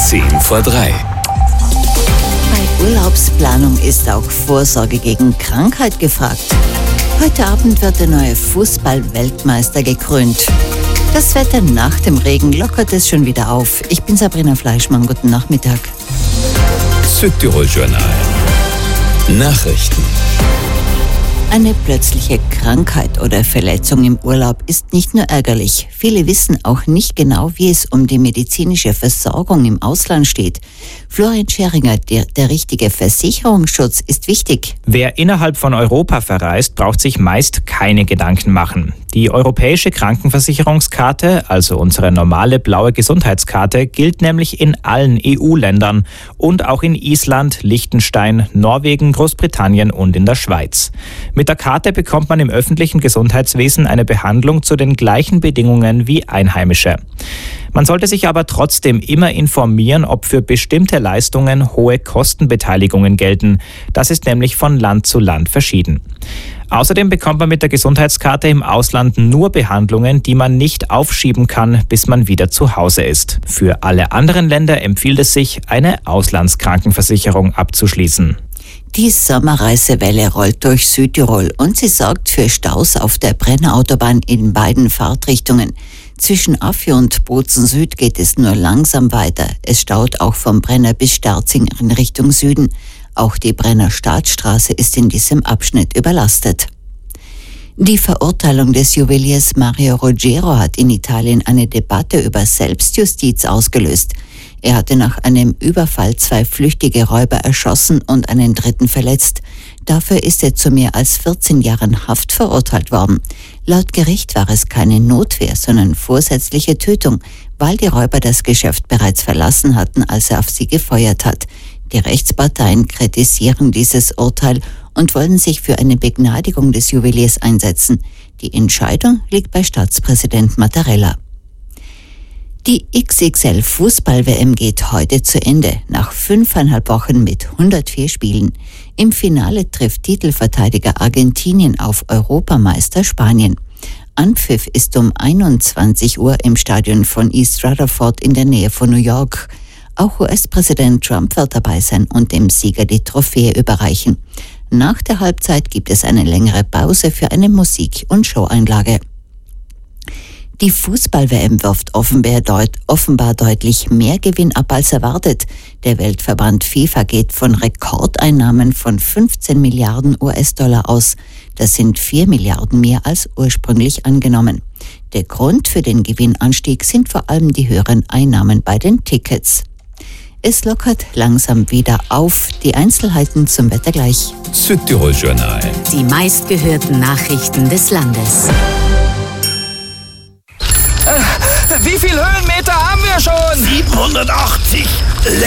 3:10. Bei Urlaubsplanung ist auch Vorsorge gegen Krankheit gefragt. Heute Abend wird der neue Fußball-Weltmeister gekrönt. Das Wetter nach dem Regen lockert es schon wieder auf. Ich bin Sabrina Fleischmann, guten Nachmittag. Südtirol-Journal. Nachrichten. Eine plötzliche Krankheit oder Verletzung im Urlaub ist nicht nur ärgerlich. Viele wissen auch nicht genau, wie es um die medizinische Versorgung im Ausland steht. Florian Scheringer, der richtige Versicherungsschutz ist wichtig. Wer innerhalb von Europa verreist, braucht sich meist keine Gedanken machen. Die europäische Krankenversicherungskarte, also unsere normale blaue Gesundheitskarte, gilt nämlich in allen EU-Ländern und auch in Island, Liechtenstein, Norwegen, Großbritannien und in der Schweiz. Mit der Karte bekommt man im öffentlichen Gesundheitswesen eine Behandlung zu den gleichen Bedingungen wie Einheimische. Man sollte sich aber trotzdem immer informieren, ob für bestimmte Leistungen hohe Kostenbeteiligungen gelten. Das ist nämlich von Land zu Land verschieden. Außerdem bekommt man mit der Gesundheitskarte im Ausland nur Behandlungen, die man nicht aufschieben kann, bis man wieder zu Hause ist. Für alle anderen Länder empfiehlt es sich, eine Auslandskrankenversicherung abzuschließen. Die Sommerreisewelle rollt durch Südtirol und sie sorgt für Staus auf der Brennerautobahn in beiden Fahrtrichtungen. Zwischen Affi und Bozen Süd geht es nur langsam weiter. Es staut auch vom Brenner bis Sterzing in Richtung Süden. Auch die Brenner Staatsstraße ist in diesem Abschnitt überlastet. Die Verurteilung des Juweliers Mario Ruggiero hat in Italien eine Debatte über Selbstjustiz ausgelöst. Er hatte nach einem Überfall 2 flüchtige Räuber erschossen und einen dritten verletzt. Dafür ist er zu mehr als 14 Jahren Haft verurteilt worden. Laut Gericht war es keine Notwehr, sondern vorsätzliche Tötung, weil die Räuber das Geschäft bereits verlassen hatten, als er auf sie gefeuert hat. Die Rechtsparteien kritisieren dieses Urteil und wollen sich für eine Begnadigung des Juweliers einsetzen. Die Entscheidung liegt bei Staatspräsident Mattarella. Die XXL-Fußball-WM geht heute zu Ende, nach 5,5 Wochen mit 104 Spielen. Im Finale trifft Titelverteidiger Argentinien auf Europameister Spanien. Anpfiff ist um 21 Uhr im Stadion von East Rutherford in der Nähe von New York. Auch US-Präsident Trump wird dabei sein und dem Sieger die Trophäe überreichen. Nach der Halbzeit gibt es eine längere Pause für eine Musik- und Showeinlage. Die Fußball-WM wirft offenbar deutlich mehr Gewinn ab als erwartet. Der Weltverband FIFA geht von Rekordeinnahmen von 15 Milliarden US-Dollar aus. Das sind 4 Milliarden mehr als ursprünglich angenommen. Der Grund für den Gewinnanstieg sind vor allem die höheren Einnahmen bei den Tickets. Es lockert langsam wieder auf. Die Einzelheiten zum Wetter gleich. Südtirol-Journal. Die meistgehörten Nachrichten des Landes. Wie viel Höhenmeter haben wir schon? 780.